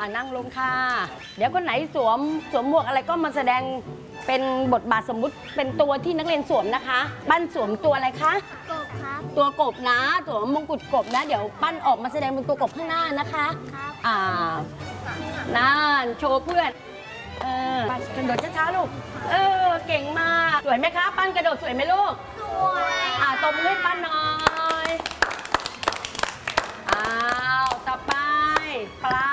นั่งลงค่ะเดี๋ยวคนไหนสวมหมวกอะไรก็มาแสดงเป็นบทบาทสมมุติเป็นตัวที่นักเรียนสวมนะคะปั้นสวมตัวอะไรคะกบครับตัวกบนะตัวมงกุฎกบนะเดี๋ยวปั้นออกมาแสดงเป็นตัวกบข้างหน้านะคะครับนั่นโชว์เพื่อนกระโดดช้าๆลูกเก่งมากสวยไหมคะปั้นกระโดดสวยไหมลูกสวยตบมือให้ปั้นหน่อยต่อไปปลา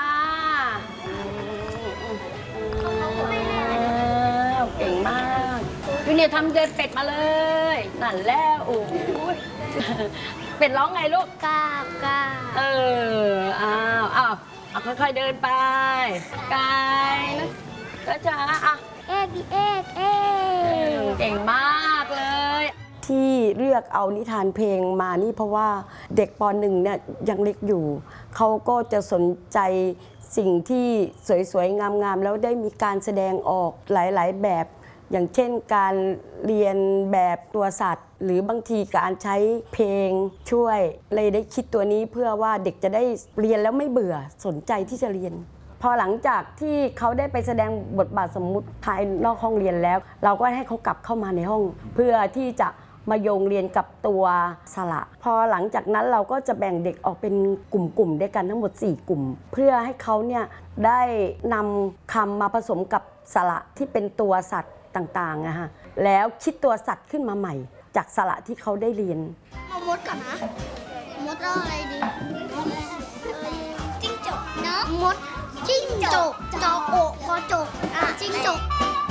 เก่งมากจูเนียร์ทำเดินเป็ดมาเลยนั่นแล้วโอ้ยเป็ดร้องไงลูกกาค่อยๆเดินไปไกลนะช้าเอกเก่งมากเลยที่เลือกเอานิทานเพลงมานี่เพราะว่าเด็กป .1 เนี่ยยังเล็กอยู่เขาก็จะสนใจสิ่งที่สวยๆงามๆแล้วได้มีการแสดงออกหลายๆแบบอย่างเช่นการเรียนแบบตัวสัตว์หรือบางทีการใช้เพลงช่วยเลยได้คิดตัวนี้เพื่อว่าเด็กจะได้เรียนแล้วไม่เบื่อสนใจที่จะเรียนพอหลังจากที่เขาได้ไปแสดงบทบาทสมมุติภายนอกห้องเรียนแล้วเราก็ให้เขากลับเข้ามาในห้องเพื่อที่จะมาโยงเรียนกับตัวสระพอหลังจากนั้นเราก็จะแบ่งเด็กออกเป็นกลุ่มๆด้วยกันทั้งหมด4กลุ่มเพื่อให้เขาเนี่ยได้นำคำมาผสมกับสระที่เป็นตัวสัตว์ต่างๆนะฮะแล้วคิดตัวสัตว์ขึ้นมาใหม่จากสระที่เขาได้เรียนเอามดก่อนนะมดอะไรดีจิ้งจกเนาะมดจิ้งจกจอโอกอจกจิ้งจก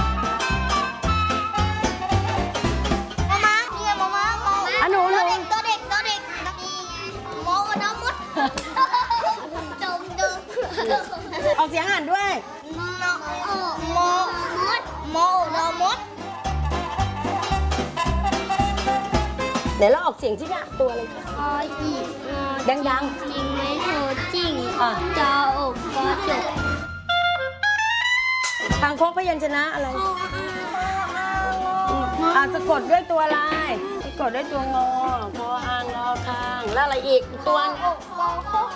หนูตัวเด็กโมน้ำมดดมออกเสียงอ่านด้วยโมน้ำมดเดี๋ยวเราออกเสียงที่เนี่ยตัวอะไรคะอีดังจริงไหมโทจิ้งจออกกอจกทางโค้งพยัญชนะอะไรสะกดด้วยตัวอะไรสะกดด้วยตัวงอคออางอคางแล้วอะไรอีกตัว